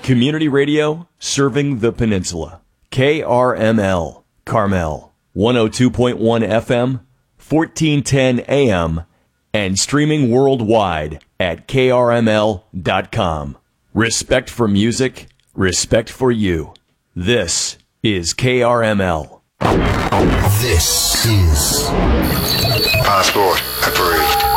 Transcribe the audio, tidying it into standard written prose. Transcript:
Community radio serving the peninsula. KRML, Carmel, 102.1 FM, 1410 AM, and streaming worldwide at krml.com. Respect for music, respect for you. This is KRML. This is Passport Approve.